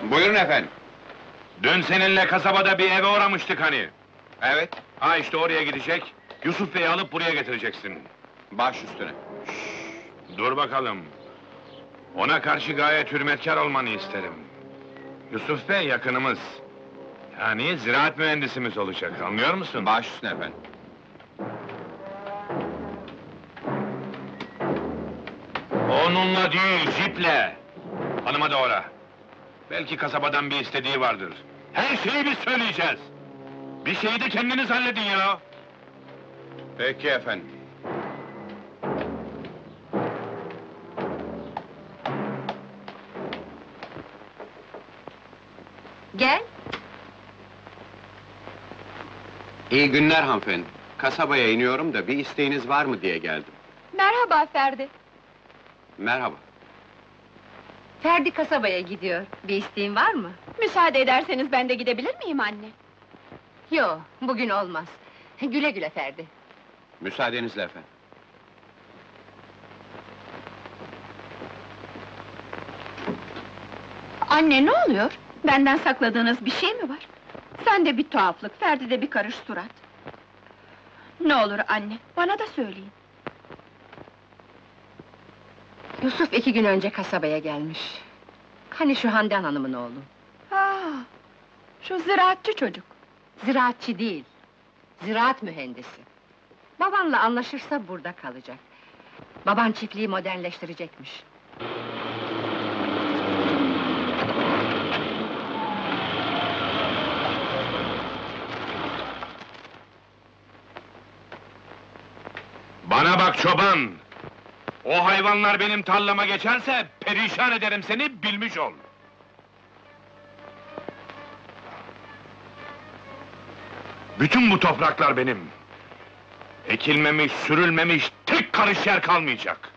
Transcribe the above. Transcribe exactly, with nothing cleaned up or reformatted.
Buyurun efendim. Dün seninle kasabada bir eve uğramıştık hani. Evet, Ha işte oraya gidecek, Yusuf Bey'i alıp buraya getireceksin. baş üstüne. Dur bakalım. Ona karşı gayet hürmetkar olmanı isterim. Yusuf Bey yakınımız. Yani ziraat mühendisimiz olacak, anlıyor musun? Baş üstüne efendim. Onunla değil, jiple! Hanıma doğru. Belki kasabadan bir istediği vardır. Her şeyi biz söyleyeceğiz! Bir şeyi de kendiniz halledin ya! Peki efendim. Gel. İyi günler hanımefendi. Kasabaya iniyorum da bir isteğiniz var mı diye geldim. Merhaba Ferdi. Merhaba. Ferdi kasabaya gidiyor. Bir isteğin var mı? Müsaade ederseniz ben de gidebilir miyim anne? Yo, bugün olmaz. Güle güle Ferdi. Müsaadenizle efendim. Anne ne oluyor? Benden sakladığınız bir şey mi var? Sende bir tuhaflık, Ferdi'de bir karış surat. Ne olur anne, bana da söyleyin. Yusuf iki gün önce kasabaya gelmiş. Hani şu Handan Hanım'ın oğlu. Ha, şu ziraatçı çocuk. Ziraatçı değil, ziraat mühendisi. Babanla anlaşırsa burada kalacak. Baban çiftliği modernleştirecekmiş. Bana bak çoban! O hayvanlar benim tarlama geçerse, perişan ederim seni, bilmiş ol! Bütün bu topraklar benim! Ekilmemiş, sürülmemiş, tek karış yer kalmayacak!